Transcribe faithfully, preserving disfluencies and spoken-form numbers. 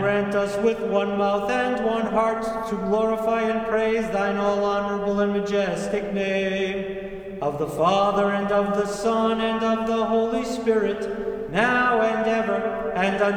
grant us with one mouth and one heart to glorify and praise thine all honorable and majestic name, of the Father, and of the Son, and of the Holy Spirit, now and ever, and unto